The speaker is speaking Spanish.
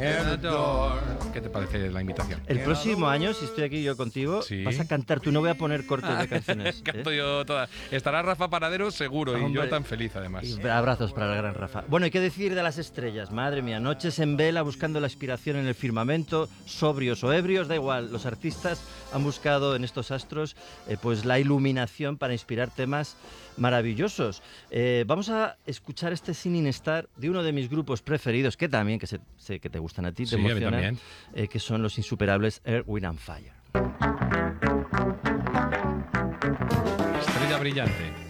¿Qué te parece la invitación? El próximo año, si estoy aquí yo contigo, Sí. vas a cantar tú. No voy a poner cortes de canciones. Canto yo todas. Estará Rafa Panadero seguro. Y Hombre. yo tan feliz además. Y abrazos para el gran Rafa. Bueno, ¿y qué decir de las estrellas? Madre mía, noches en vela buscando la inspiración en el firmamento, sobrios o ebrios, da igual. Los artistas han buscado en estos astros pues la iluminación para inspirar temas maravillosos. Vamos a escuchar este Singing Star de uno de mis grupos preferidos, que también, que sé que te gustan a ti, te Sí, a mí emocionan, también. que son los insuperables Earth, Wind and Fire. Estrella brillante.